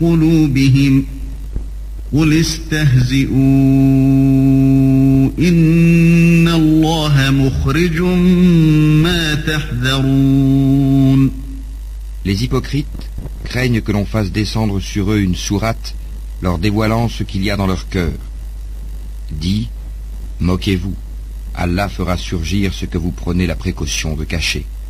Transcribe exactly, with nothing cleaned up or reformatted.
قلوبهم قل استهزئوا إن الله مخرج ما تحذرون. Les hypocrites craignent que l'on fasse descendre sur eux une sourate leur dévoilant ce qu'il y a dans leur cœur. Dis, moquez-vous, Allah fera surgir ce que vous prenez la précaution de cacher.